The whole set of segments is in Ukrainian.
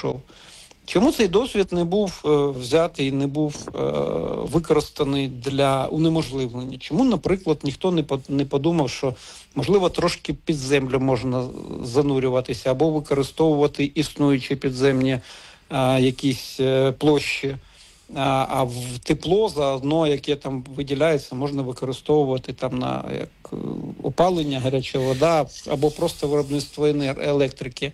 пішов. Чому цей досвід не був взятий, не був використаний для унеможливлення? Чому, наприклад, ніхто не подумав, що, можливо, трошки під землю можна занурюватися або використовувати існуючі підземні якісь площі, а в тепло заодно, яке там виділяється, можна використовувати там на як опалення, гаряча вода або просто виробництво електрики.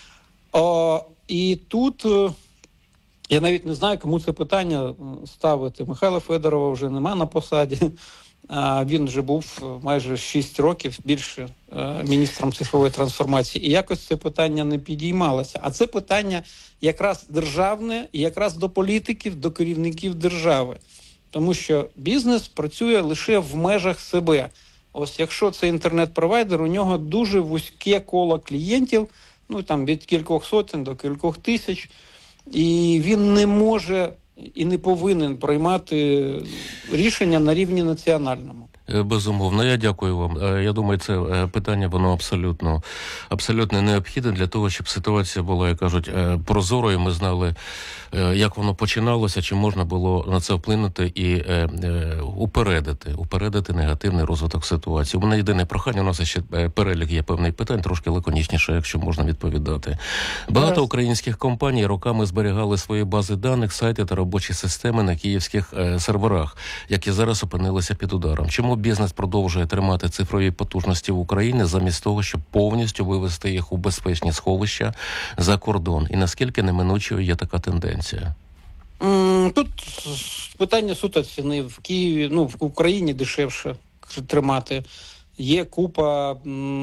І тут я навіть не знаю, кому це питання ставити. Михайла Федорова вже нема на посаді. Він вже був майже 6 років більше міністром цифрової трансформації. І якось це питання не підіймалося. А це питання якраз державне і якраз до політиків, до керівників держави. Тому що бізнес працює лише в межах себе. Ось якщо це інтернет-провайдер, у нього дуже вузьке коло клієнтів, там від кількох сотень до кількох тисяч, і він не може і не повинен приймати рішення на рівні національному. Безумовно, я дякую вам. Я думаю, це питання, воно абсолютно необхідне для того, щоб ситуація була, як кажуть, прозорою. Ми знали, як воно починалося, чи можна було на це вплинути і упередити негативний розвиток ситуації. У мене єдине прохання, у нас ще перелік є певних питань, трошки лаконічніше, якщо можна відповідати. Багато українських компаній роками зберігали свої бази даних, сайти та робочі системи на київських серверах, які зараз опинилися під ударом. Чому бізнес продовжує тримати цифрові потужності в Україні замість того, щоб повністю вивести їх у безпечні сховища за кордон? І наскільки неминучою є така тенденція? Тут питання суто ціни. В Києві, в Україні дешевше тримати. Є купа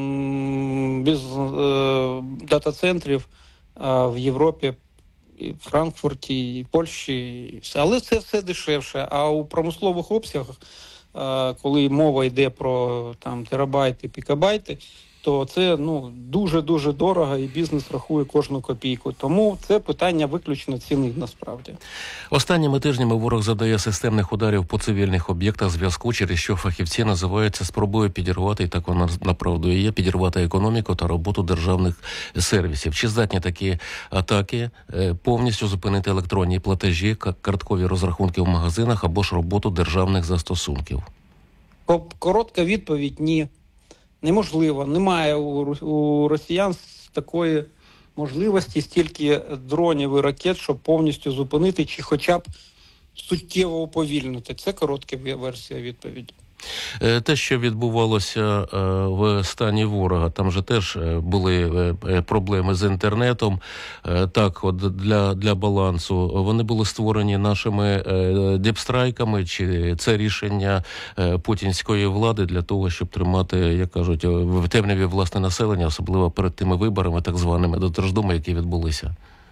дата-центрів в Європі, і в Франкфурті, і в Польщі, і все. Але це все дешевше. А у промислових обсягах, коли мова йде про терабайти, пікабайти, то це дуже-дуже дорого, і бізнес рахує кожну копійку. Тому це питання виключно ціни насправді. Останніми тижнями ворог задає системних ударів по цивільних об'єктах зв'язку, через що фахівці називають це спробою підірвати, і так вона направду і є, підірвати економіку та роботу державних сервісів. Чи здатні такі атаки повністю зупинити електронні платежі, карткові розрахунки в магазинах або ж роботу державних застосунків? Коротка відповідь – ні. Неможливо. Немає у росіян такої можливості, стільки дронів і ракет, щоб повністю зупинити чи хоча б суттєво уповільнити. Це коротка версія відповіді. Те, що відбувалося в стані ворога, там же теж були проблеми з інтернетом. Так, от для балансу. Вони були створені нашими діпстрайками, чи це рішення путінської влади для того, щоб тримати, як кажуть, в темряві власне населення, особливо перед тими виборами, так званими до Держдуми, які відбулися?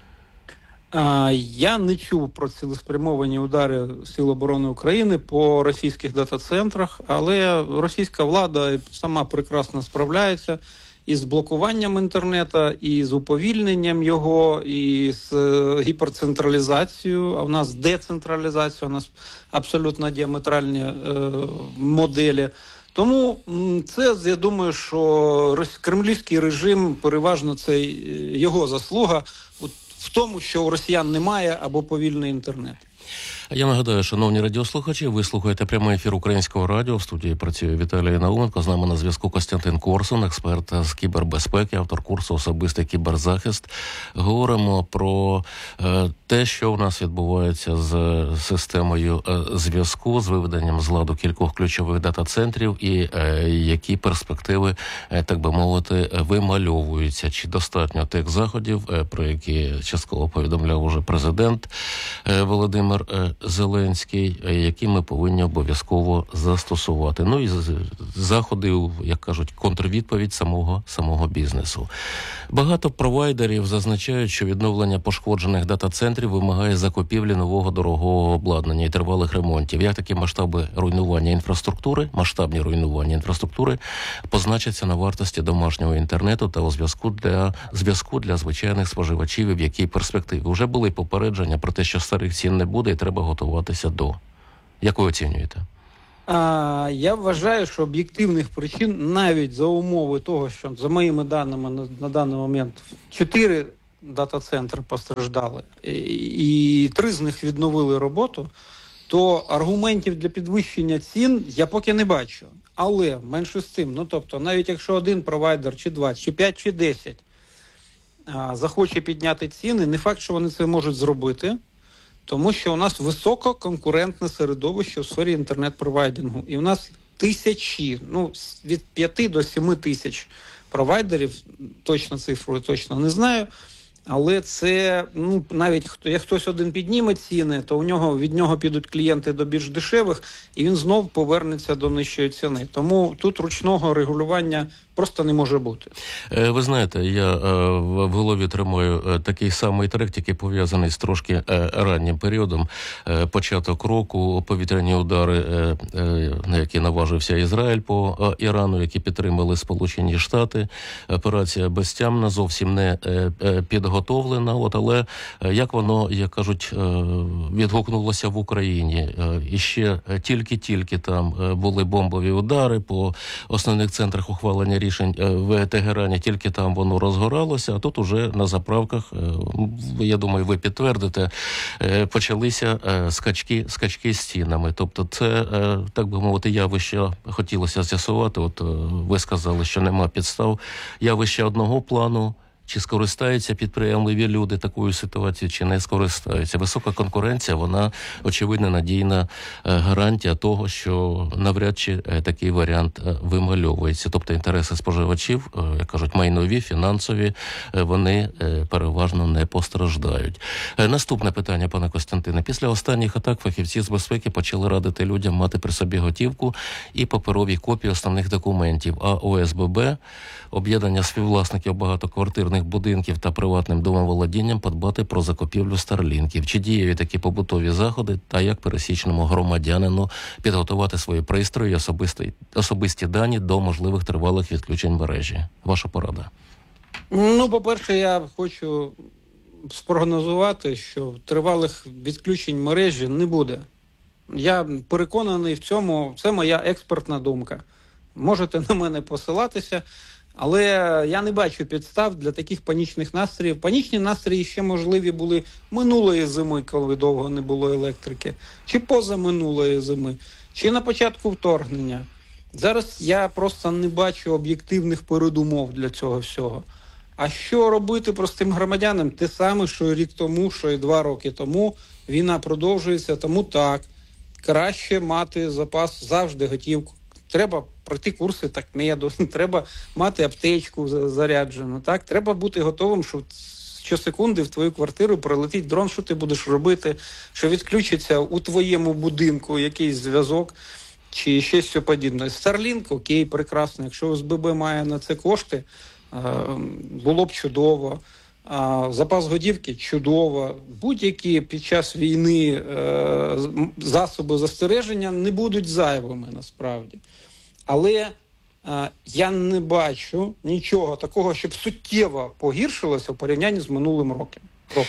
Я не чув про цілеспрямовані удари Сил оборони України по російських дата-центрах, але російська влада сама прекрасно справляється із блокуванням інтернету, і з уповільненням його, і з гіперцентралізацією. А в нас децентралізація, у нас абсолютно діаметральні моделі. Тому це, я думаю, що кремлівський режим, переважно це його заслуга в тому, що у росіян немає або повільний інтернет. Я нагадаю, шановні радіослухачі, ви слухаєте прямий ефір Українського радіо. В студії працює Віталій Науменко. З нами на зв'язку Костянтин Корсун, експерт з кібербезпеки, автор курсу «Особистий кіберзахист». Говоримо про те, що у нас відбувається з системою зв'язку, з виведенням з ладу кількох ключових дата-центрів і які перспективи, так би мовити, вимальовуються. Чи достатньо тих заходів, про які частково повідомляв уже президент Володимир Зеленський, які ми повинні обов'язково застосувати. Ну і заходи, як кажуть, контрвідповідь самого бізнесу. Багато провайдерів зазначають, що відновлення пошкоджених дата-центрів вимагає закупівлі нового дорогого обладнання і тривалих ремонтів. Як такі масштабні руйнування інфраструктури позначаться на вартості домашнього інтернету та у зв'язку для звичайних споживачів, і в якій перспективі? Вже були попередження про те, що старих цін не буде і треба готуватися до. Як ви оцінюєте? Я вважаю, що об'єктивних причин, навіть за умови того, що за моїми даними на даний момент 4 дата-центри постраждали, і 3 з них відновили роботу, то аргументів для підвищення цін я поки не бачу. Але менше з тим, ну тобто, навіть якщо один провайдер, чи 2, чи 5, чи 10 захоче підняти ціни, не факт, що вони це можуть зробити, тому що у нас висококонкурентне середовище у сфері інтернет-провайдингу. І у нас тисячі, від 5 до 7 тисяч провайдерів, точно цифру точно не знаю, але це, навіть як хтось один підніме ціни, то від нього підуть клієнти до більш дешевих, і він знов повернеться до нижчої ціни. Тому тут ручного регулювання просто не може бути. Ви знаєте, я в голові тримаю такий самий трек, який пов'язаний з трошки раннім періодом. Початок року, повітряні удари, на які наважився Ізраїль по Ірану, які підтримали Сполучені Штати. Операція безтямна, зовсім не підготовлена. Але як воно, як кажуть, відгукнулося в Україні? І ще тільки там були бомбові удари по основних центрах ухвалення рішень в Тегерані, тільки там воно розгоралося, а тут уже на заправках, я думаю, ви підтвердите, почалися скачки з цінами. Тобто це, так би мовити, явище хотілося з'ясувати. От ви сказали, що нема підстав. Явище одного плану. Чи скористаються підприємливі люди такою ситуацією, чи не скористаються? Висока конкуренція, вона, очевидно, надійна гарантія того, що навряд чи такий варіант вимальовується. Тобто інтереси споживачів, як кажуть, майнові, фінансові, вони переважно не постраждають. Наступне питання, пане Костянтине. Після останніх атак фахівці з безпеки почали радити людям мати при собі готівку і паперові копії основних документів. А ОСББ, об'єднання співвласників багатоквартирних будинків та приватним домоволодінням, подбати про закупівлю старлінків. Чи дієві такі побутові заходи, та як пересічному громадянину підготувати свої пристрої і особисті дані до можливих тривалих відключень мережі? Ваша порада. По-перше, я хочу спрогнозувати, що тривалих відключень мережі не буде. Я переконаний в цьому, це моя експертна думка. Можете на мене посилатися, але я не бачу підстав для таких панічних настроїв. Панічні настрої ще можливі були минулої зими, коли довго не було електрики, чи позаминулої зими, чи на початку вторгнення. Зараз я просто не бачу об'єктивних передумов для цього всього. А що робити простим громадянам? Те саме, що і рік тому, що і 2 роки тому. Війна продовжується, тому так, краще мати запас, завжди готівку. Треба пройти курси такмеду, треба мати аптечку заряджену, так? Треба бути готовим, що щосекунди в твою квартиру прилетить дрон, що ти будеш робити, що відключиться у твоєму будинку якийсь зв'язок чи щось подібне. Starlink, окей, прекрасно. Якщо ОСББ має на це кошти, було б чудово. Запас годівки – чудово. Будь-які під час війни засоби застереження не будуть зайвими насправді. Але я не бачу нічого такого, щоб суттєво погіршилося в порівнянні з минулим роком.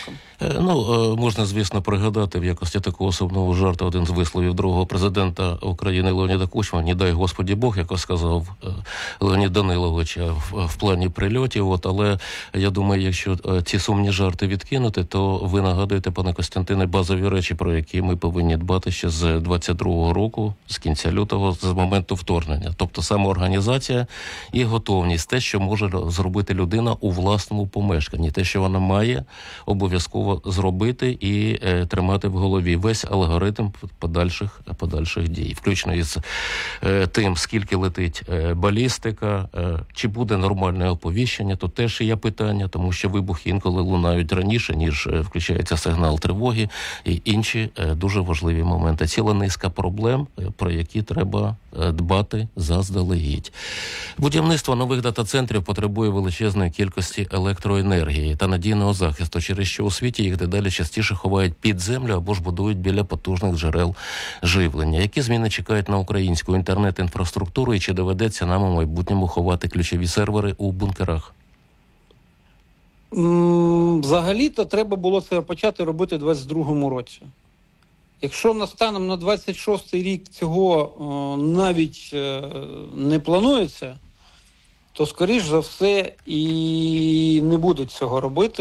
Можна, звісно, пригадати в якості такого особливого жарту один з висловів другого президента України Леоніда Кучма, «Не дай Господі Бог», як сказав Леонід Данилович в плані прильотів. Але я думаю, якщо ці сумні жарти відкинути, то ви нагадуєте, пане Костянтине, базові речі, про які ми повинні дбати ще з 22-го року, з кінця лютого, з моменту вторгнення. Тобто самоорганізація і готовність, те, що може зробити людина у власному помешканні, те, що вона має обов'язково зробити і тримати в голові весь алгоритм подальших дій, включно із тим, скільки летить балістика, чи буде нормальне оповіщення, то теж є питання, тому що вибухи інколи лунають раніше, ніж включається сигнал тривоги, і інші дуже важливі моменти. Ціла низка проблем, про які треба дбати заздалегідь. Будівництво нових дата-центрів потребує величезної кількості електроенергії та надійного захисту, через що у світі їх дедалі частіше ховають під землю або ж будують біля потужних джерел живлення. Які зміни чекають на українську інтернет-інфраструктуру і чи доведеться нам у майбутньому ховати ключові сервери у бункерах? Взагалі-то треба було це почати робити у 22-му році. Якщо станом на 26-й рік цього навіть не планується, то, скоріш за все, і не будуть цього робити.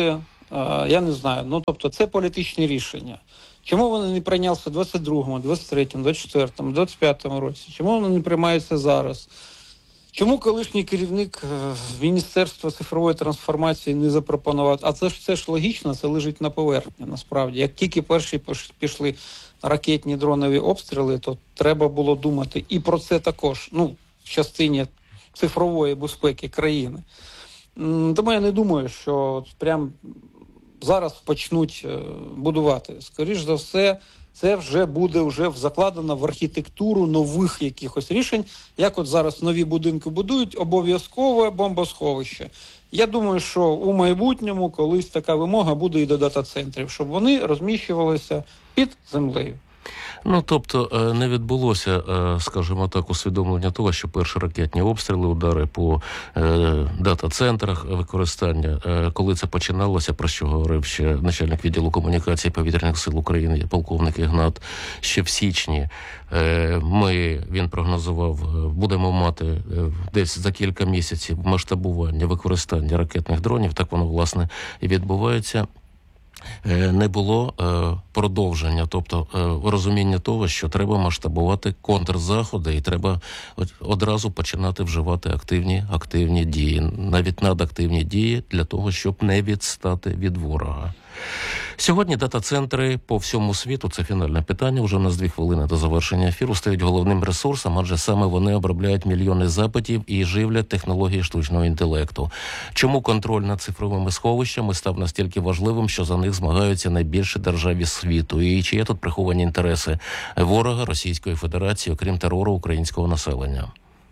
Я не знаю. Ну, тобто, це політичні рішення. Чому вони не прийнялися в 22-му, 23-му, 24-му, 25-му році? Чому вони не приймаються зараз? Чому колишній керівник Міністерства цифрової трансформації не запропонував? А це ж логічно, це лежить на поверхні, насправді. Як тільки перші пішли ракетні дронові обстріли, то треба було думати і про це також, в частині цифрової безпеки країни. Тому я не думаю, що прям зараз почнуть будувати. Скоріш за все, це вже буде закладено в архітектуру нових якихось рішень. Як от зараз нові будинки будують, обов'язкове бомбосховище. Я думаю, що у майбутньому колись така вимога буде і до дата-центрів, щоб вони розміщувалися під землею. Тобто не відбулося, скажімо так, усвідомлення того, що перші ракетні обстріли, удари по дата-центрах, використання, коли це починалося, про що говорив ще начальник відділу комунікації Повітряних сил України, полковник Ігнат, ще в січні він прогнозував, будемо мати десь за кілька місяців масштабування використання ракетних дронів, так воно, власне, і відбувається. Не було продовження, тобто розуміння того, що треба масштабувати контрзаходи і треба одразу починати вживати активні дії, навіть надактивні дії для того, щоб не відстати від ворога. Сьогодні дата-центри по всьому світу, це фінальне питання, вже у нас 2 хвилини до завершення ефіру, стають головним ресурсом, адже саме вони обробляють мільйони запитів і живлять технології штучного інтелекту. Чому контроль над цифровими сховищами став настільки важливим, що за них змагаються найбільші держави світу? І чи є тут приховані інтереси ворога Російської Федерації, окрім терору українського населення?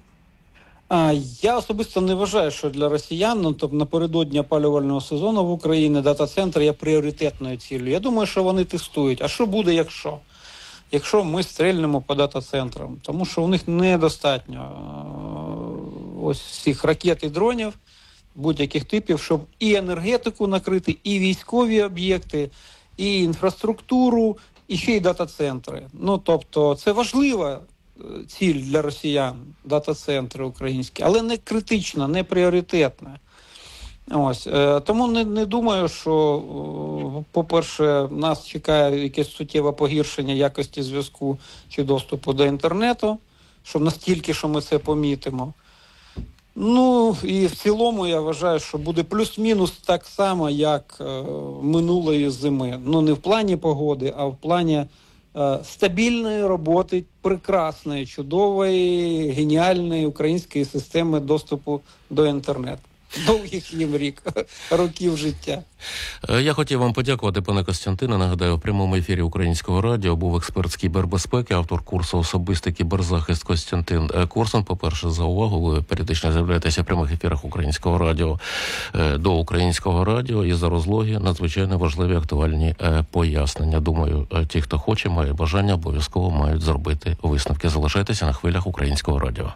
Я особисто не вважаю, що для росіян, напередодні опалювального сезону в Україні дата-центр є пріоритетною ціллю. Я думаю, що вони тестують. А що буде, якщо? Якщо ми стрельнемо по дата-центрам? Тому що у них недостатньо ось цих ракет і дронів будь-яких типів, щоб і енергетику накрити, і військові об'єкти, і інфраструктуру, і ще й дата-центри. Тобто це важлива ціль для росіян, дата-центри українські, але не критична, не пріоритетна. Тому не думаю, що, по-перше, нас чекає якесь суттєве погіршення якості зв'язку чи доступу до інтернету, що настільки, що ми це помітимо. І в цілому я вважаю, що буде плюс-мінус так само, як минулої зими. Не в плані погоди, а в плані стабільної роботи, прекрасної, чудової, геніальної української системи доступу до інтернету. Довгих їм років життя. Я хотів вам подякувати, пане Костянтине. Нагадаю, в прямому ефірі Українського радіо був експерт з кібербезпеки, автор курсу «Особистий кіберзахист» Костянтин Корсун. По-перше, за увагу. Ви періодично з'являєтеся в прямих ефірах Українського радіо до Українського радіо і за розлоги надзвичайно важливі актуальні пояснення. Думаю, ті, хто хоче, має бажання, обов'язково мають зробити висновки. Залишайтеся на хвилях Українського радіо.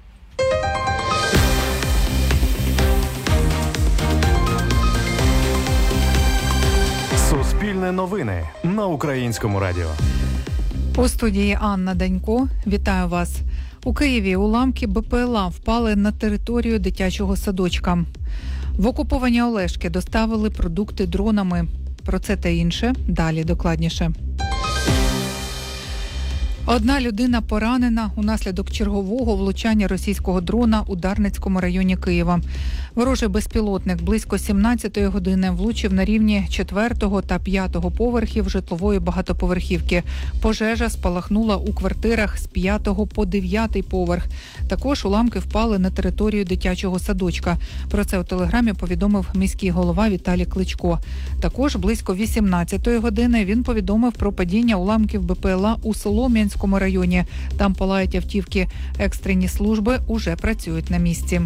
Суспільне новини на Українському радіо. У студії Анна Данько. Вітаю вас. У Києві уламки БПЛА впали на територію дитячого садочка. В окуповані Олешки доставили продукти дронами. Про це та інше далі докладніше. Одна людина поранена унаслідок чергового влучання російського дрона у Дарницькому районі Києва. Ворожий безпілотник близько 17-ї години влучив на рівні 4-го та 5-го поверхів житлової багатоповерхівки. Пожежа спалахнула у квартирах з 5-го по 9-й поверх. Також уламки впали на територію дитячого садочка. Про це у телеграмі повідомив міський голова Віталій Кличко. Також близько 18-ї години він повідомив про падіння уламків БПЛА у Солом'янському районі. Там палають автівки. Екстрені служби уже працюють на місці.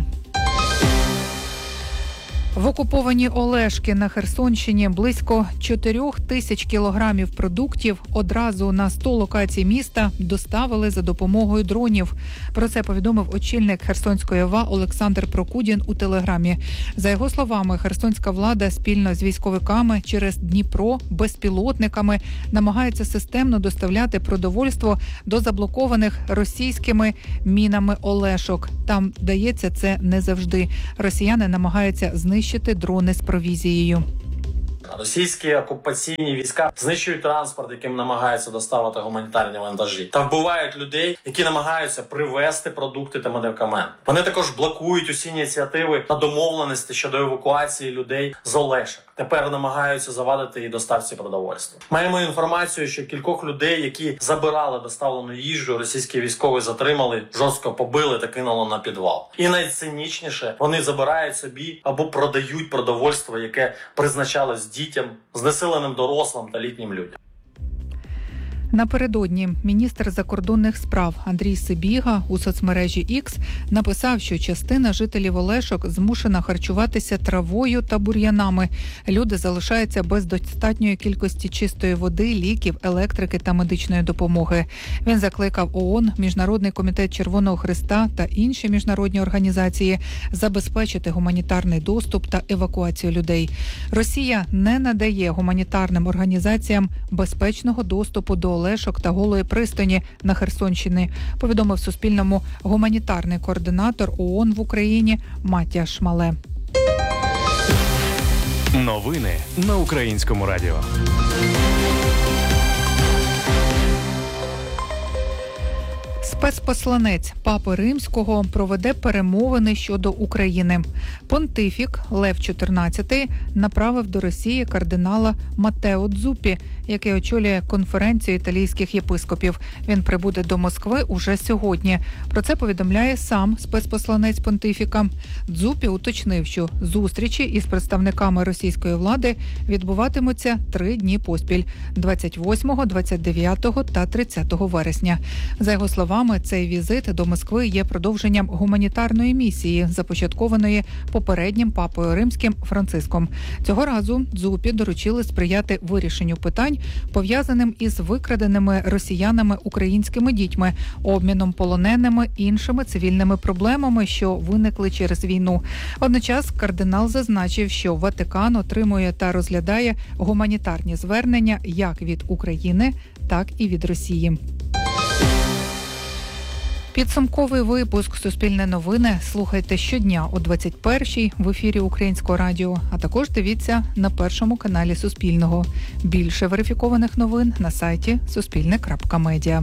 В окуповані Олешки на Херсонщині близько 4 тисяч кілограмів продуктів одразу на 100 локацій міста доставили за допомогою дронів. Про це повідомив очільник Херсонської ОВА Олександр Прокудін у телеграмі. За його словами, херсонська влада спільно з військовиками через Дніпро безпілотниками намагається системно доставляти продовольство до заблокованих російськими мінами Олешок. Там вдається це не завжди. Росіяни намагаються знищити дрони з провізією. Російські окупаційні війська знищують транспорт, яким намагаються доставити гуманітарні вантажі, та вбивають людей, які намагаються привезти продукти та медикаменти. Вони також блокують усі ініціативи та домовленості щодо евакуації людей з Олешок. Тепер намагаються завадити і доставці продовольства. Маємо інформацію, що кількох людей, які забирали доставлену їжу, російські військові затримали, жорстко побили та кинули на підвал. І найцинічніше, вони забирають собі або продають продовольство, яке призначалось дітям, знесиленим дорослим та літнім людям. Напередодні міністр закордонних справ Андрій Сибіга у соцмережі X написав, що частина жителів Олешок змушена харчуватися травою та бур'янами. Люди залишаються без достатньої кількості чистої води, ліків, електрики та медичної допомоги. Він закликав ООН, Міжнародний комітет Червоного Хреста та інші міжнародні організації забезпечити гуманітарний доступ та евакуацію людей. Росія не надає гуманітарним організаціям безпечного доступу до Олешок та Голої пристані на Херсонщині, повідомив Суспільному гуманітарний координатор ООН в Україні Матіаш Мале. Новини на Українському радіо. Спецпосланець Папи Римського проведе перемовини щодо України. Понтифік Лев XIV направив до Росії кардинала Матео Дзуппі, який очолює конференцію італійських єпископів. Він прибуде до Москви уже сьогодні. Про це повідомляє сам спецпосланець Понтифіка. Дзуппі уточнив, що зустрічі із представниками російської влади відбуватимуться 3 дні поспіль – 28, 29 та 30 вересня. За його словами, цей візит до Москви є продовженням гуманітарної місії, започаткованої попереднім папою римським Франциском. Цього разу Дзуппі доручили сприяти вирішенню питань, пов'язаним із викраденими росіянами українськими дітьми, обміном полоненими, іншими цивільними проблемами, що виникли через війну. Водночас кардинал зазначив, що Ватикан отримує та розглядає гуманітарні звернення як від України, так і від Росії. Підсумковий випуск «Суспільне новини» слухайте щодня о 21-й в ефірі Українського радіо, а також дивіться на першому каналі Суспільного. Більше верифікованих новин на сайті suspilne.media.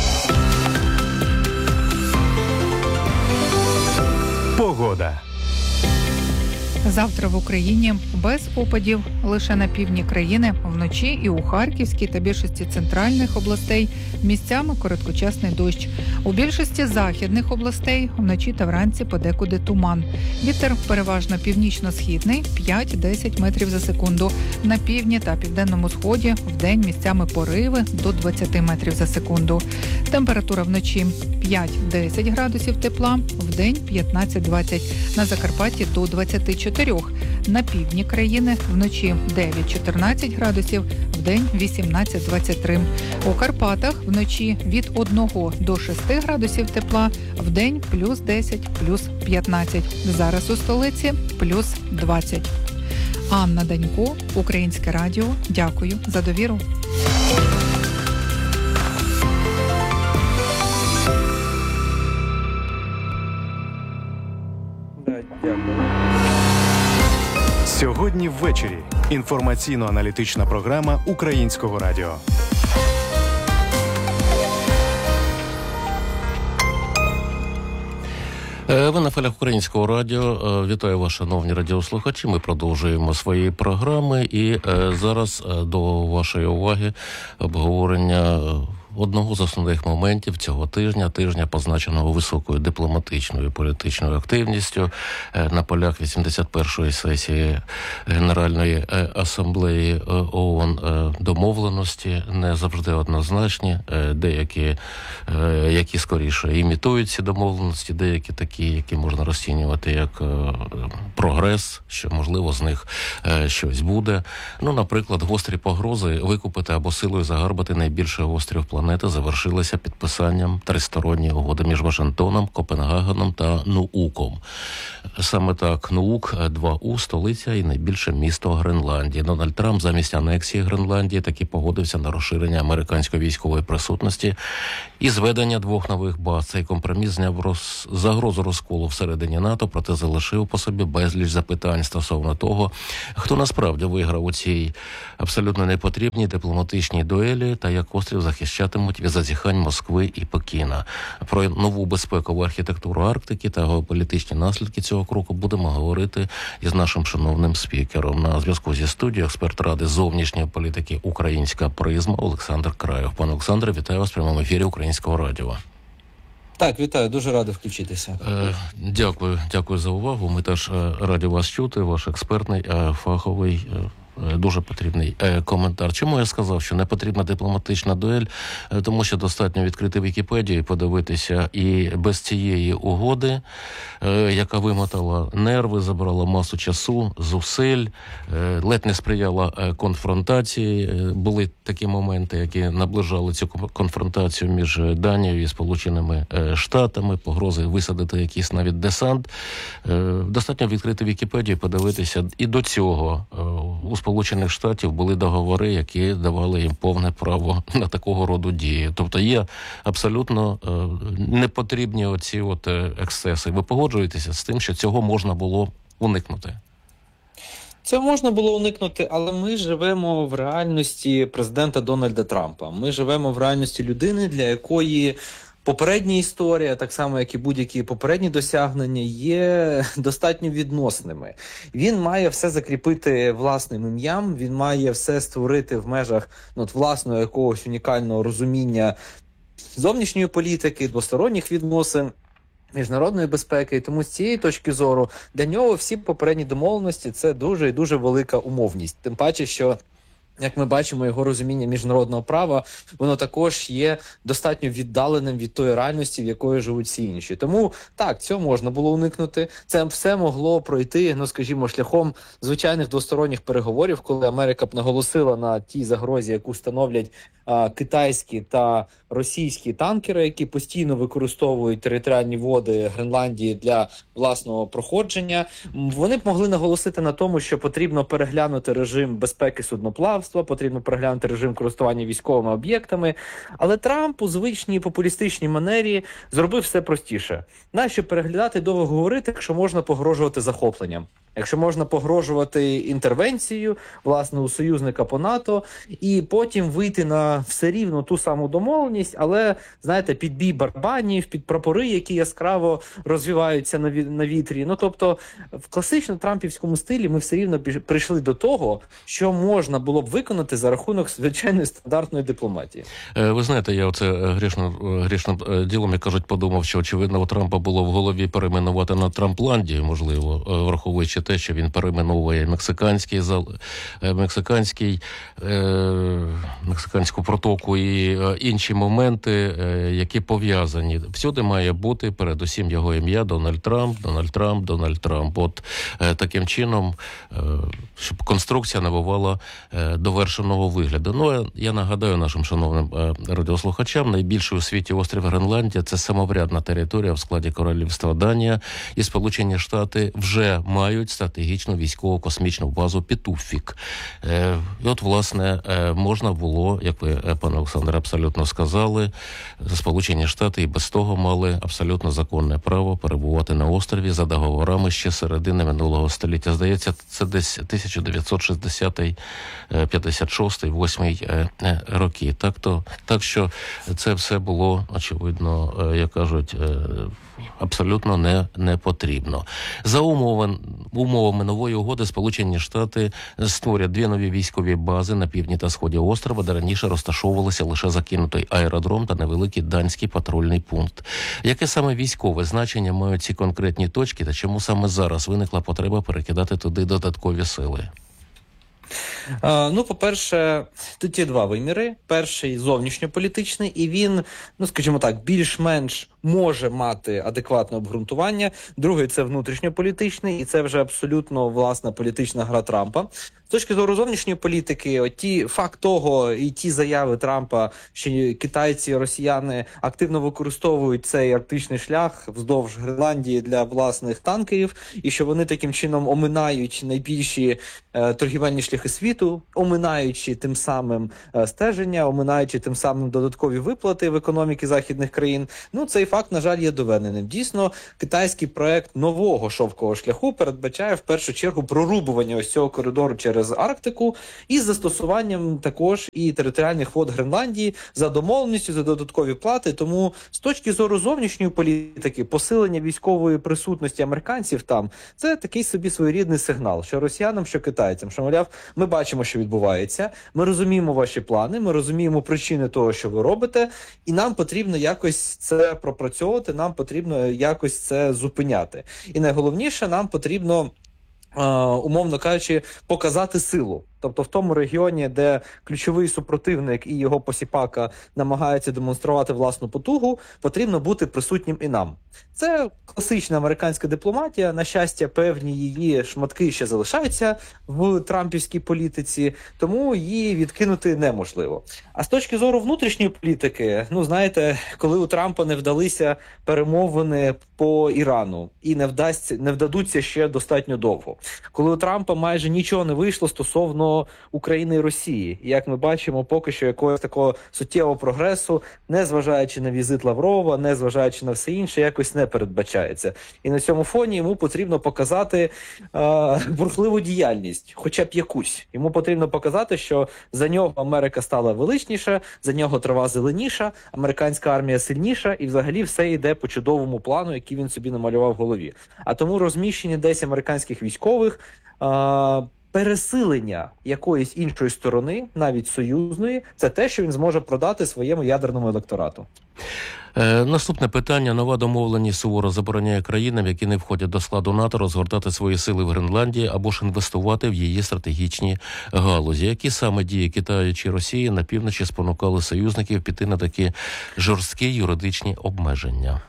Погода. Завтра в Україні без опадів, лише на півдні країни, вночі і у Харківській та більшості центральних областей місцями короткочасний дощ. У більшості західних областей вночі та вранці подекуди туман. Вітер переважно північно-східний 5-10 метрів за секунду. На півдні та південному сході вдень місцями пориви до 20 метрів за секунду. Температура вночі 5-10 градусів тепла, вдень 15-20. На Закарпатті до 24. На півдні країни вночі 9-14 градусів, вдень 18-23. У Карпатах вночі від 1 до 6 градусів тепла, вдень плюс 10, плюс 15. Зараз у столиці плюс 20. Анна Данько, Українське радіо. Дякую за довіру. Сьогодні ввечері. Інформаційно-аналітична програма Українського радіо. Ви на фалях Українського радіо. Вітаю вас, шановні радіослухачі. Ми продовжуємо свої програми. І зараз до вашої уваги обговорення одного з основних моментів цього тижня, позначеного високою дипломатичною і політичною активністю на полях 81-ї сесії Генеральної асамблеї ООН. Домовленості не завжди однозначні, деякі, які скоріше імітують ці домовленості, деякі такі, які можна розцінювати як прогрес, що, можливо, з них щось буде. Ну, наприклад, гострі погрози викупити або силою загарбати найбільший острів планети планети завершилася підписанням тристоронньої угоди між Вашингтоном, Копенгагеном та Нууком. Саме так, Нуук, 2У, столиця і найбільше місто Гренландії. Дональд Трамп замість анексії Гренландії таки погодився на розширення американської військової присутності і зведення 2 нових баз. Цей компроміс зняв загрозу розколу всередині НАТО, проте залишив по собі безліч запитань стосовно того, хто насправді виграв у цій абсолютно непотрібній дипломатичній дуелі та як острів захищатимуть від зазіхань Москви і Пекіна. Про нову безпекову архітектуру Арктики та геополітичні наслідки цього кроку будемо говорити із нашим шановним спікером. На зв'язку зі студією експерт Ради зовнішньої політики «Українська призма» Олександр Краєв. Пане Олександре, вітаю вас в прямому ефірі Українського радіо. Так, вітаю, дуже радий включитися. Дякую за увагу. Ми теж раді вас чути, ваш експертний, фаховий, дуже потрібний коментар. Чому я сказав, що не потрібна дипломатична дуель? Тому що достатньо відкрити Вікіпедію і подивитися, і без цієї угоди, яка вимотала нерви, забрала масу часу, зусиль, ледь не сприяла конфронтації. Були такі моменти, які наближали цю конфронтацію між Данією і Сполученими Штатами, погрози висадити якийсь навіть десант. Достатньо відкрити Вікіпедію і подивитися. І до цього у Сполучених Штатів були договори, які давали їм повне право на такого роду дії. Тобто є абсолютно непотрібні оці ексцеси. Ви погоджуєтеся з тим, що цього можна було уникнути? Це можна було уникнути, але ми живемо в реальності президента Дональда Трампа. Ми живемо в реальності людини, для якої попередня історія, так само як і будь-які попередні досягнення, є достатньо відносними. Він має все закріпити власним ім'ям, він має все створити в межах власного якогось унікального розуміння зовнішньої політики, двосторонніх відносин, міжнародної безпеки. І тому з цієї точки зору для нього всі попередні домовленості – це дуже і дуже велика умовність. Тим паче, що, як ми бачимо, його розуміння міжнародного права, воно також є достатньо віддаленим від тої реальності, в якої живуть всі інші. Тому, так, цього можна було уникнути. Це все могло пройти, скажімо, шляхом звичайних двосторонніх переговорів, коли Америка б наголосила на тій загрозі, яку становлять китайські та російські танкери, які постійно використовують територіальні води Гренландії для власного проходження. Вони б могли наголосити на тому, що потрібно переглянути режим безпеки судноплавства, потрібно переглянути режим користування військовими об'єктами. Але Трамп у звичній популістичній манері зробив все простіше. Нащо переглядати, довго говорити, якщо можна погрожувати захопленням? Якщо можна погрожувати інтервенцією, власне, у союзника по НАТО, і потім вийти на все рівно ту саму домовленість, але, знаєте, під бій барабанів, під прапори, які яскраво розвиваються на вітрі. Тобто, в класично трампівському стилі ми все рівно прийшли до того, що можна було б виконати за рахунок звичайної стандартної дипломатії. Ви знаєте, я оце грішним ділом, як кажуть, подумав, що, очевидно, у Трампа було в голові перейменувати на Трампландію, можливо, враховуючи те, що він перейменовує мексиканську протоку і інші моменти, які пов'язані. Всюди має бути передусім його ім'я Дональд Трамп. От таким чином, щоб конструкція набувала довершеного вигляду. Я нагадаю нашим шановним радіослухачам, найбільший у світі острів Гренландія – це самоврядна територія в складі Королівства Данія, і Сполучені Штати вже мають стратегічну військово-космічну базу Пітуфік. І от, власне, можна було, як ви, пане Олександре, абсолютно сказали, Сполучені Штати і без того мали абсолютно законне право перебувати на острові за договорами ще середини минулого століття. Здається, це десь 1960-й, 56-й, 8-й роки. Так що це все було, очевидно, як кажуть, абсолютно не потрібно. За умовами нової угоди Сполучені Штати створять 2 нові військові бази на півдні та сході острова, де раніше розташовувалися лише закинутий аеродром та невеликий данський патрульний пункт. Яке саме військове значення мають ці конкретні точки та чому саме зараз виникла потреба перекидати туди додаткові сили? Ну, по-перше, тут є два виміри. Перший – зовнішньополітичний, і він, ну, скажімо так, більш-менш може мати адекватне обґрунтування. Другий – це внутрішньополітичний, і це вже абсолютно, власна, політична гра Трампа. З точки зору зовнішньої політики, факт того і ті заяви Трампа, що китайці, росіяни активно використовують цей арктичний шлях вздовж Гренландії для власних танкерів, і що вони таким чином оминають найбільші торгівельні шляхи світу, оминаючи тим самим стеження, оминаючи тим самим додаткові виплати в економіки західних країн. Ну, цей факт, на жаль, є доведеним. Дійсно, китайський проект нового шовкового шляху передбачає в першу чергу прорубування ось цього коридору через Арктику із застосуванням також і територіальних вод Гренландії за домовленістю, за додаткові плати. Тому з точки зору зовнішньої політики, посилення військової присутності американців там – це такий собі своєрідний сигнал, що росіянам, що китайцям, що, мовляв, ми бачимо, що відбувається, ми розуміємо ваші плани, ми розуміємо причини того, що ви робите, і нам потрібно якось це пропрацьовувати, нам потрібно якось це зупиняти. І найголовніше, нам потрібно, умовно кажучи, показати силу. Тобто в тому регіоні, де ключовий супротивник і його посіпака намагаються демонструвати власну потугу, потрібно бути присутнім і нам. Це класична американська дипломатія. На щастя, певні її шматки ще залишаються в трампівській політиці, тому її відкинути неможливо. А з точки зору внутрішньої політики, ну, знаєте, коли у Трампа не вдалися перемовини по Ірану і не вдадуться ще достатньо довго, коли у Трампа майже нічого не вийшло стосовно України і Росії. І, як ми бачимо, поки що якогось такого суттєвого прогресу, незважаючи на візит Лаврова, незважаючи на все інше, якось не передбачається. І на цьому фоні йому потрібно показати бурхливу діяльність, хоча б якусь. Йому потрібно показати, що за нього Америка стала величніша, за нього трава зеленіша, американська армія сильніша, і взагалі все йде по чудовому плану, який він собі намалював в голові. А тому розміщення десь американських військових, пересилення якоїсь іншої сторони, навіть союзної, це те, що він зможе продати своєму ядерному електорату. Наступне питання. Нова домовленість суворо забороняє країнам, які не входять до складу НАТО, розгортати свої сили в Гренландії або ж інвестувати в її стратегічні галузі. Які саме дії Китаю чи Росії на півночі спонукали союзників піти на такі жорсткі юридичні обмеження?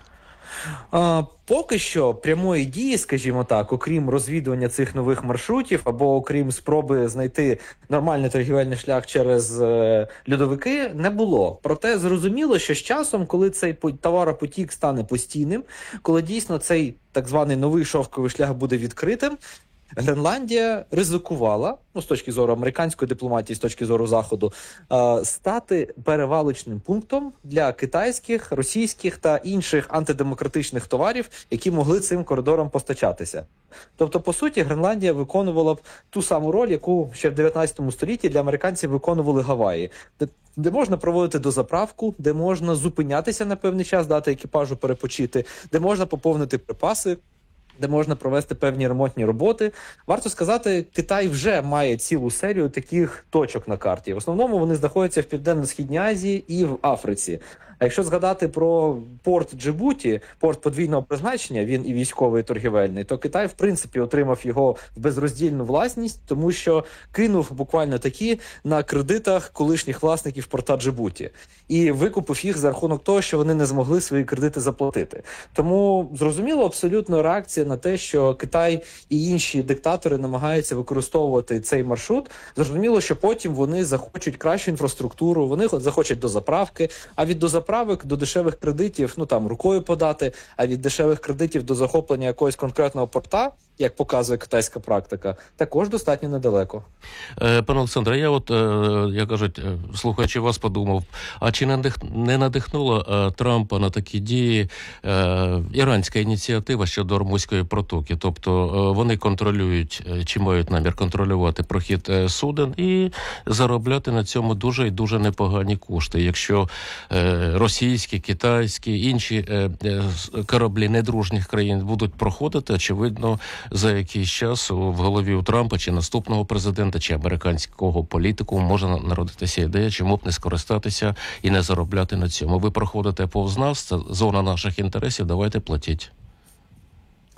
Поки що прямої дії, скажімо так, окрім розвідування цих нових маршрутів або окрім спроби знайти нормальний торгівельний шлях через льодовики, не було. Проте зрозуміло, що з часом, коли цей товаропотік стане постійним, коли дійсно цей так званий новий шовковий шлях буде відкритим, Гренландія ризикувала, ну, з точки зору американської дипломатії, з точки зору Заходу, стати перевалочним пунктом для китайських, російських та інших антидемократичних товарів, які могли цим коридором постачатися. Тобто, по суті, Гренландія виконувала б ту саму роль, яку ще в 19 столітті для американців виконували Гаваї, де можна проводити дозаправку, де можна зупинятися на певний час, дати екіпажу перепочити, де можна поповнити припаси, де можна провести певні ремонтні роботи. Варто сказати, Китай вже має цілу серію таких точок на карті. В основному вони знаходяться в Південно-Східній Азії і в Африці. А якщо згадати про порт Джибуті, порт подвійного призначення, він і військовий, і торгівельний, то Китай, в принципі, отримав його в безроздільну власність, тому що кинув буквально такі на кредитах колишніх власників порта Джибуті. І викупив їх за рахунок того, що вони не змогли свої кредити заплатити. Тому зрозуміло абсолютно реакція на те, що Китай і інші диктатори намагаються використовувати цей маршрут. Зрозуміло, що потім вони захочуть кращу інфраструктуру, вони захочуть дозаправки, а від дозаправки до дешевих кредитів, ну там рукою подати, а від дешевих кредитів до захоплення якогось конкретного порта, як показує китайська практика, також достатньо недалеко. Пане Олександре, я як кажуть, слухаючи вас, подумав, а чи не надихнула Трампа на такі дії іранська ініціатива щодо Ормузької протоки? Тобто вони контролюють, чи мають намір контролювати прохід суден і заробляти на цьому дуже і дуже непогані кошти. Якщо російські, китайські, інші кораблі недружніх країн будуть проходити, очевидно, за якийсь час в голові у Трампа чи наступного президента, чи американського політику може народитися ідея, чому б не скористатися і не заробляти на цьому. Ви проходите повз нас, це зона наших інтересів, давайте платіть.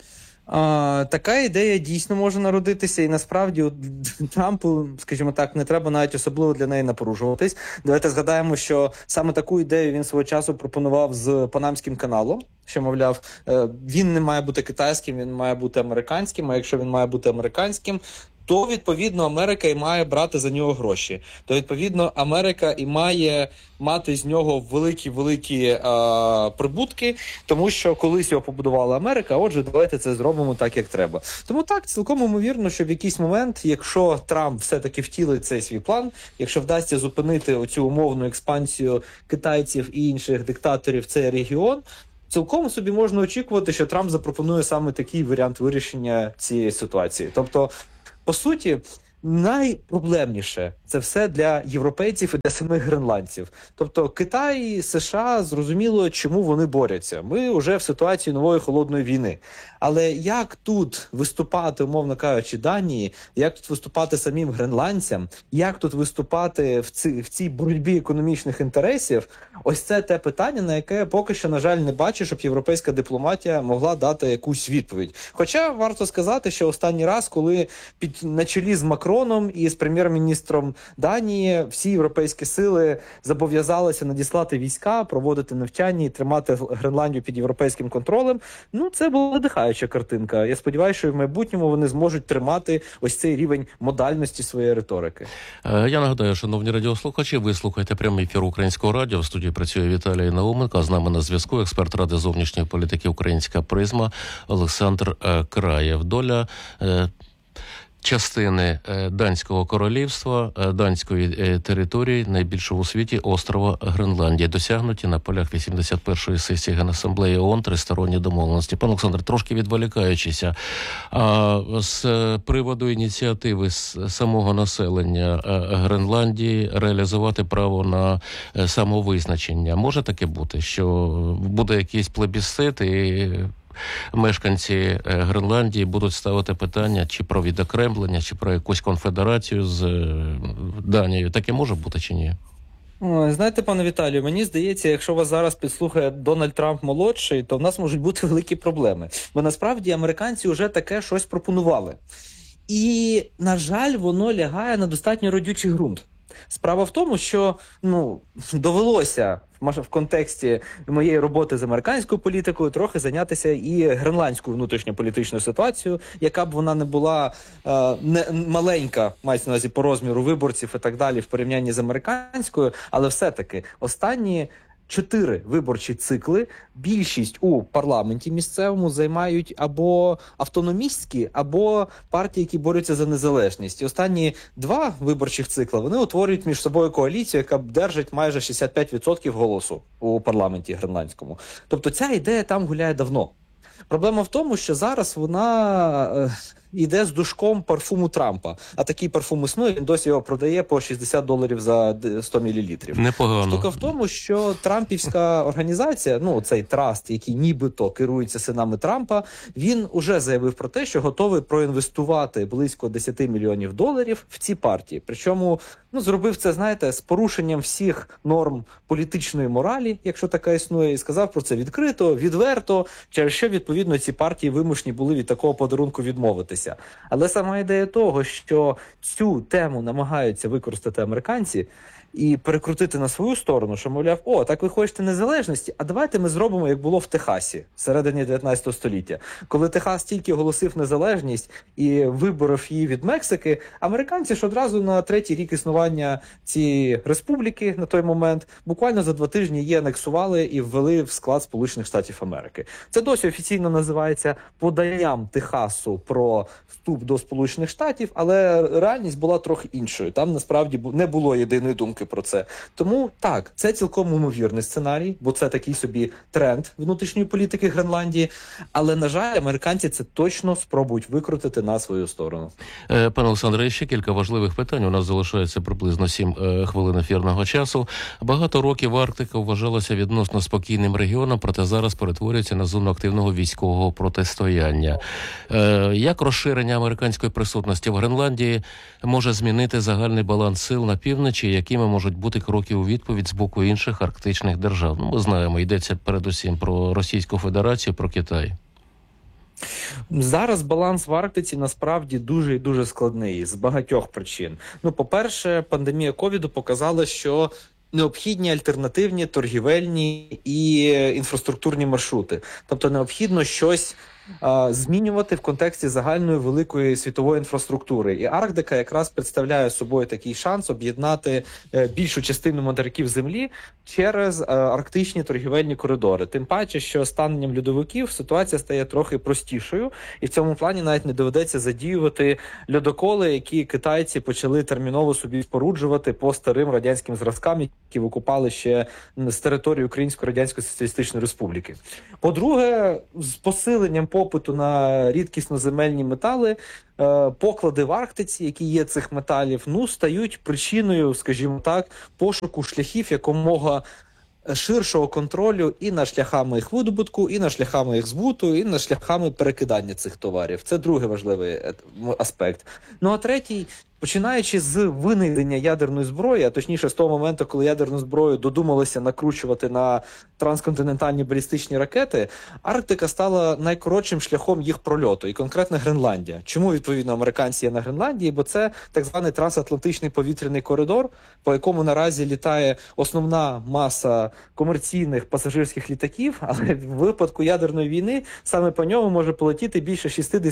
Така ідея дійсно може народитися, і насправді от, Трампу, скажімо так, не треба навіть особливо для неї напружуватись. Давайте згадаємо, що саме таку ідею він свого часу пропонував з Панамським каналом, що, мовляв, він не має бути китайським, він має бути американським, а якщо він має бути американським, то, відповідно, Америка і має брати за нього гроші. То, відповідно, Америка і має мати з нього великі прибутки, тому що колись його побудувала Америка, отже, давайте це зробимо так, як треба. Тому так, цілком ймовірно, що в якийсь момент, якщо Трамп все-таки втілить цей свій план, якщо вдасться зупинити оцю умовну експансію китайців і інших диктаторів в цей регіон, цілком собі можна очікувати, що Трамп запропонує саме такий варіант вирішення цієї ситуації. Тобто, по суті, найпроблемніше це все для європейців і для самих гренландців. Тобто Китай і США, зрозуміло, чому вони борються. Ми вже в ситуації нової холодної війни. Але як тут виступати, умовно кажучи, Данії, як тут виступати самим гренландцям, як тут виступати в цій боротьбі економічних інтересів, ось це те питання, на яке я поки що, на жаль, не бачу, щоб європейська дипломатія могла дати якусь відповідь. Хоча варто сказати, що останній раз, коли на чолі з Макроном і з прем'єр-міністром Данії всі європейські сили зобов'язалися надіслати війська, проводити навчання і тримати Гренландію під європейським контролем, це була надихаюча картинка. Я сподіваюся, що в майбутньому вони зможуть тримати ось цей рівень модальності своєї риторики. Я нагадаю, шановні радіослухачі, ви слухаєте прямий ефір Українського радіо. В студії працює Віталій Науменко, а з нами на зв'язку експерт Ради зовнішньої політики «Українська призма» Олександр Краєв. Доля частини Данського королівства, данської території, найбільшого у світі острова Гренландія, досягнуті на полях 81-ї сесії Генасамблеї ООН тристоронні домовленості. Пан Олександр, трошки відволікаючися, з приводу ініціативи самого населення Гренландії реалізувати право на самовизначення, може таке бути, що буде якийсь плебісцит і мешканці Гренландії будуть ставити питання чи про відокремлення, чи про якусь конфедерацію з Данією. Таке може бути чи ні? Знаєте, пане Віталію, мені здається, якщо вас зараз підслухає Дональд Трамп молодший, то в нас можуть бути великі проблеми. Бо насправді американці вже таке щось пропонували. І, на жаль, воно лягає на достатньо родючий ґрунт. Справа в тому, що довелося в контексті моєї роботи з американською політикою трохи зайнятися і гренландською внутрішньополітичною ситуацією, яка б вона не була не маленька, мається на увазі по розміру виборців і так далі в порівнянні з американською, але все-таки останні 4 виборчі цикли більшість у парламенті місцевому займають або автономістські, або партії, які борються за незалежність. І останні 2 виборчих цикли вони утворюють між собою коаліцію, яка держить майже 65% голосу у парламенті гренландському. Тобто ця ідея там гуляє давно. Проблема в тому, що зараз вона йде з душком парфуму Трампа. А такий парфум існує, він досі його продає по $60 за 100 мл. Непогано. Штука в тому, що трампівська організація, цей траст, який нібито керується синами Трампа, він уже заявив про те, що готовий проінвестувати близько $10 мільйонів в ці партії. Причому, зробив це, знаєте, з порушенням всіх норм політичної моралі, якщо така існує, і сказав про це відкрито, відверто, через що, відповідно, ці партії вимушені були від такого подарунку відмовитися. Але сама ідея того, що цю тему намагаються використати американці і перекрутити на свою сторону, що, мовляв, так ви хочете незалежності, а давайте ми зробимо, як було в Техасі всередині 19 століття. Коли Техас тільки оголосив незалежність і виборов її від Мексики, американці ж одразу на 3-й рік існування цієї республіки на той момент буквально за 2 тижні її анексували і ввели в склад Сполучених Штатів Америки. Це досі офіційно називається поданням Техасу про вступ до Сполучених Штатів, але реальність була трохи іншою. Там насправді не було єдиної думки про це. Тому так, це цілком ймовірний сценарій, бо це такий собі тренд внутрішньої політики Гренландії, але, на жаль, американці це точно спробують викрутити на свою сторону. Пане Олександре, ще кілька важливих питань. У нас залишається приблизно 7 хвилин ефірного часу. Багато років Арктика вважалася відносно спокійним регіоном, проте зараз перетворюється на зону активного військового протистояння. Як розширення американської присутності в Гренландії може змінити загальний баланс сил на півночі, якими можуть бути кроки у відповідь з боку інших арктичних держав? Ми знаємо, йдеться передусім про Російську Федерацію, про Китай. Зараз баланс в Арктиці насправді дуже і дуже складний з багатьох причин. Ну, по-перше, пандемія ковіду показала, що необхідні альтернативні торгівельні і інфраструктурні маршрути. Тобто необхідно щось змінювати в контексті загальної великої світової інфраструктури. І Арктика якраз представляє собою такий шанс об'єднати більшу частину материків Землі через арктичні торгівельні коридори. Тим паче, що станенням льодовиків ситуація стає трохи простішою, і в цьому плані навіть не доведеться задіювати льодоколи, які китайці почали терміново собі споруджувати по старим радянським зразкам, які викупали ще з території Української Радянської Соціалістичної Республіки. По-друге, з посиленням попиту на рідкісноземельні метали, поклади в Арктиці, які є цих металів, стають причиною, скажімо так, пошуку шляхів якомога ширшого контролю і над шляхами їх видобутку, і над шляхами їх збуту, і над шляхами перекидання цих товарів. Це другий важливий аспект. Ну а третій, починаючи з винайдення ядерної зброї, а точніше з того моменту, коли ядерну зброю додумалися накручувати на трансконтинентальні балістичні ракети, Арктика стала найкоротшим шляхом їх прольоту, і конкретно Гренландія. Чому, відповідно, американці є на Гренландії? Бо це так званий трансатлантичний повітряний коридор, по якому наразі літає основна маса комерційних пасажирських літаків, але в випадку ядерної війни саме по ньому може полетіти більше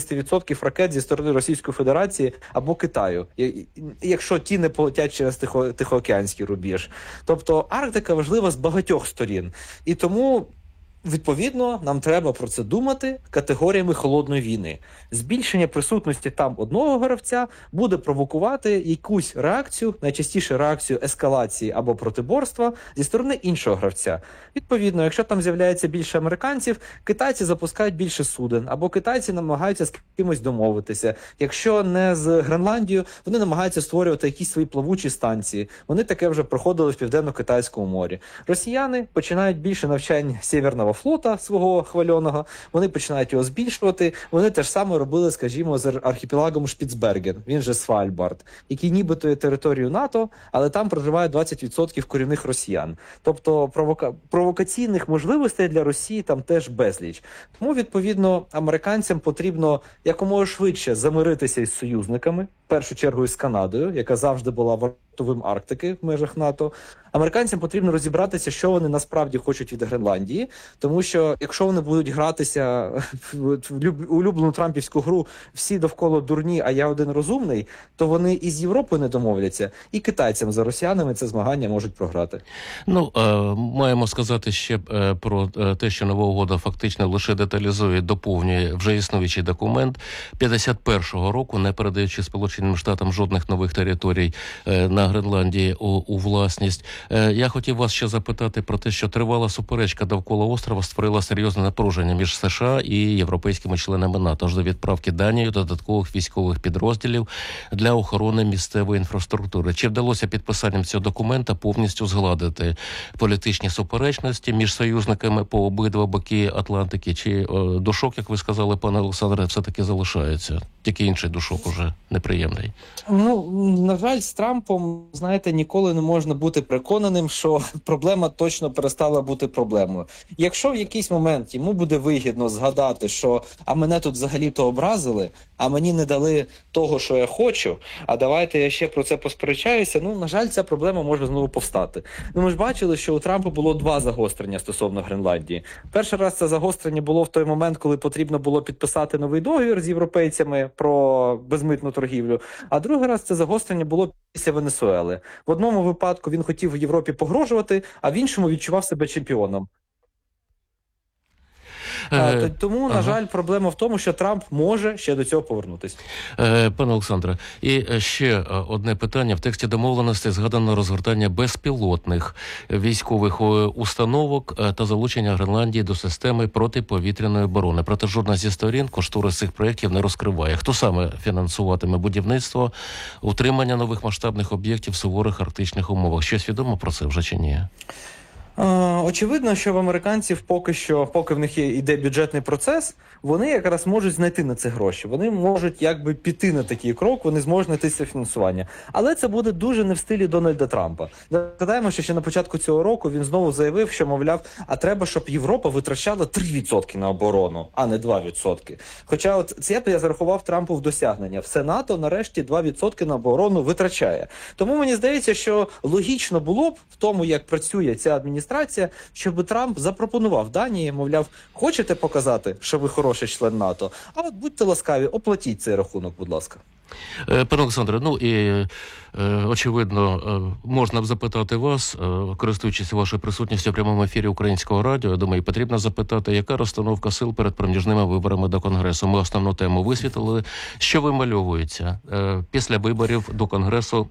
60% ракет зі сторони Російської Федерації або Китаю, якщо ті не полетять через Тихоокеанський рубіж. Тобто Арктика важлива з багатьох сторін. І тому, відповідно, нам треба про це думати категоріями холодної війни. Збільшення присутності там одного гравця буде провокувати якусь реакцію, найчастіше реакцію ескалації або протиборства зі сторони іншого гравця. Відповідно, якщо там з'являється більше американців, китайці запускають більше суден, або китайці намагаються з кимось домовитися. Якщо не з Гренландією, вони намагаються створювати якісь свої плавучі станції. Вони таке вже проходили в Південно-Китайському морі. Росіяни починають більше навчань Сєвєрного флота свого хвальоного, вони починають його збільшувати. Вони те ж саме робили, скажімо, з архіпелагом Шпіцберген, він же Свальбард, який нібито є територією НАТО, але там проживає 20% корінних росіян. Тобто провокаційних можливостей для Росії там теж безліч. Тому, відповідно, американцям потрібно якомога швидше замиритися із союзниками, в першу чергу із Канадою, яка завжди була вартовим Арктики в межах НАТО. Американцям потрібно розібратися, що вони насправді хочуть від Гренландії, тому що якщо вони будуть гратися в улюблену трампівську гру «всі довкола дурні, а я один розумний», то вони і з Європою не домовляться, і китайцям за росіянами це змагання можуть програти. Ну, маємо сказати ще про те, що нова угода фактично лише деталізує, доповнює вже існуючий документ 51-го року, не передаючи Сполученим Штатам жодних нових територій на Гренландії у власність. Я хотів вас ще запитати про те, що тривала суперечка довкола острова створила серйозне напруження між США і європейськими членами НАТО аж до відправки Данією додаткових військових підрозділів для охорони місцевої інфраструктури. Чи вдалося підписанням цього документа повністю згладити політичні суперечності між союзниками по обидва боки Атлантики? Чи душок, як ви сказали, пане Олександре, все-таки залишається? Тільки інший душок уже неприємний. Ну, на жаль, з Трампом, знаєте, ніколи не можна бути переконаним, що проблема точно перестала бути проблемою. Якщо в якийсь момент йому буде вигідно згадати, що «а мене тут взагалі-то образили, а мені не дали того, що я хочу, а давайте я ще про це посперечаюся», ну, на жаль, ця проблема може знову повстати. Ну, ми ж бачили, що у Трампа було два загострення стосовно Гренландії. Перший раз це загострення було в той момент, коли потрібно було підписати новий договір з європейцями про безмитну торгівлю, а другий раз це загострення було після Венесуели. В одному випадку він хотів в Європі погрожувати, а в іншому відчував себе чемпіоном. Тому, на жаль, проблема в тому, що Трамп може ще до цього повернутися. Пане Олександре, і ще одне питання. В тексті домовленостей згадано розгортання безпілотних військових установок та залучення Гренландії до системи протиповітряної оборони. Проте жодна зі сторін кошторис цих проєктів не розкриває. Хто саме фінансуватиме будівництво, утримання нових масштабних об'єктів в суворих арктичних умовах? Щось відомо про це вже чи ні? Очевидно, що в американців поки в них йде бюджетний процес, вони якраз можуть знайти на це гроші. Вони можуть якби піти на такий крок, вони зможуть знайти це фінансування. Але це буде дуже не в стилі Дональда Трампа. Згадаємо, що ще на початку цього року він знову заявив, що, мовляв, а треба, щоб Європа витрачала 3% на оборону, а не 2%. Хоча от це я зарахував Трампу в досягнення. Все НАТО нарешті 2% на оборону витрачає. Тому мені здається, що логічно було б в тому, як працює ця адміністрація, щоб Трамп запропонував Данії, мовляв, хочете показати, що ви хороший член НАТО? А от будьте ласкаві, оплатіть цей рахунок, будь ласка. Пане Олександре, ну і очевидно, можна б запитати вас, користуючись вашою присутністю в прямому ефірі Українського радіо, я думаю, потрібно запитати, яка розстановка сил перед проміжними виборами до Конгресу? Ми основну тему висвітлили. Що вимальовується після виборів до Конгресу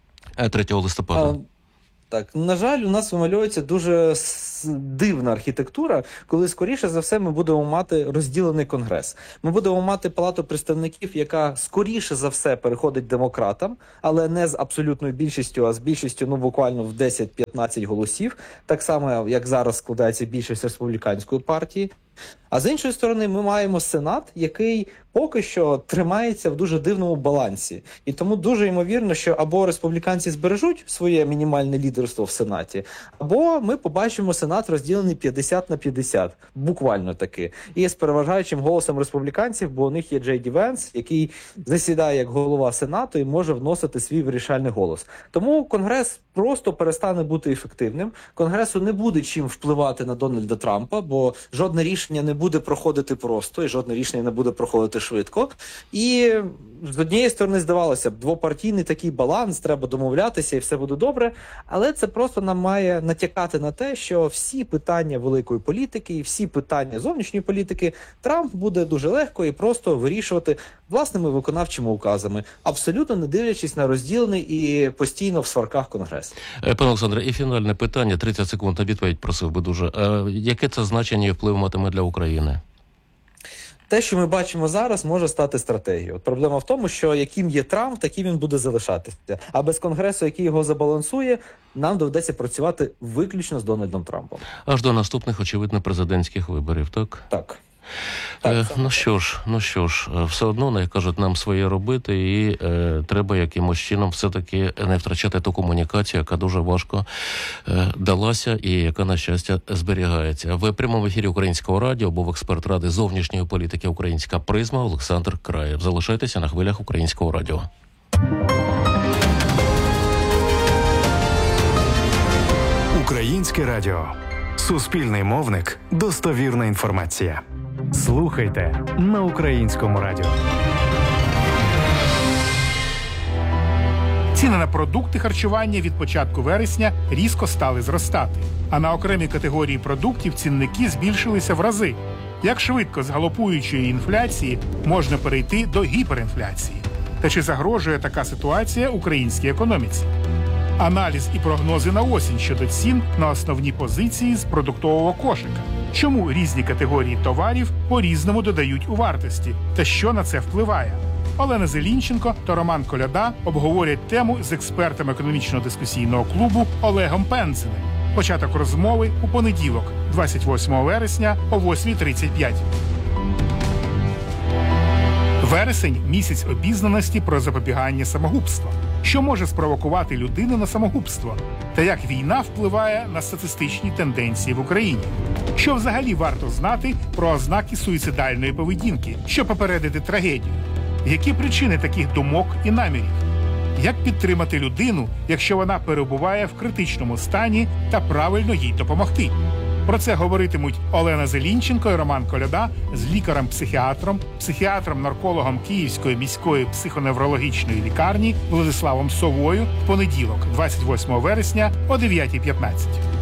3 листопада? Так, на жаль, у нас вимальовується дуже дивна архітектура, коли, скоріше за все, ми будемо мати розділений Конгрес. Ми будемо мати Палату представників, яка, скоріше за все, переходить демократам, але не з абсолютною більшістю, а з більшістю, буквально в 10-15 голосів. Так само, як зараз складається більшість республіканської партії. А з іншої сторони, ми маємо Сенат, який поки що тримається в дуже дивному балансі. І тому дуже ймовірно, що або республіканці збережуть своє мінімальне лідерство в Сенаті, або ми побачимо Сенат розділений 50-50, буквально таки. І з переважаючим голосом республіканців, бо у них є Джей Ді Венс, який засідає як голова Сенату і може вносити свій вирішальний голос. Тому Конгрес просто перестане бути ефективним. Конгресу не буде чим впливати на Дональда Трампа, бо жодне рішення не буде проходити просто, і жодне рішення не буде проходити швидко. І з однієї сторони, здавалося б, двопартійний такий баланс, треба домовлятися і все буде добре, але це просто нам має натякати на те, що всі питання великої політики і всі питання зовнішньої політики Трамп буде дуже легко і просто вирішувати власними виконавчими указами, абсолютно не дивлячись на розділений і постійно в сварках Конгрес. Пане Олександре, і фінальне питання, 30 секунд на відповідь просив би дуже. Яке це значення і вплив матиме для України? Те, що ми бачимо зараз, може стати стратегією. От проблема в тому, що яким є Трамп, таким він буде залишатися. А без Конгресу, який його забалансує, нам доведеться працювати виключно з Дональдом Трампом. Аж до наступних, очевидно, президентських виборів, так? Так. Ну що ж, все одно, як кажуть, нам своє робити, і треба якимось чином все-таки не втрачати ту комунікацію, яка дуже важко далася і яка, на щастя, зберігається. В прямому ефірі Українського радіо був експерт Ради зовнішньої політики «Українська призма» Олександр Краєв. Залишайтеся на хвилях Українського радіо. Українське радіо. Суспільний мовник. Достовірна інформація. Слухайте на Українському радіо. Ціни на продукти харчування від початку вересня різко стали зростати. А на окремі категорії продуктів цінники збільшилися в рази. Як швидко з галопуючої інфляції можна перейти до гіперінфляції? Та чи загрожує така ситуація українській економіці? Аналіз і прогнози на осінь щодо цін на основні позиції з продуктового кошика. Чому різні категорії товарів по-різному додають у вартості? Та що на це впливає? Олена Зелінченко та Роман Коляда обговорять тему з експертом економічно-дискусійного клубу Олегом Пензеним. Початок розмови у понеділок, 28 вересня о 8:35. Вересень – місяць обізнаності про запобігання самогубства. Що може спровокувати людину на самогубство? Та як війна впливає на статистичні тенденції в Україні? Що взагалі варто знати про ознаки суїцидальної поведінки, щоб попередити трагедію? Які причини таких думок і намірів? Як підтримати людину, якщо вона перебуває в критичному стані, та правильно їй допомогти? Про це говоритимуть Олена Зелінченко і Роман Коляда з лікарем-психіатром, психіатром-наркологом Київської міської психоневрологічної лікарні Владиславом Совою в понеділок, 28 вересня о 9:15.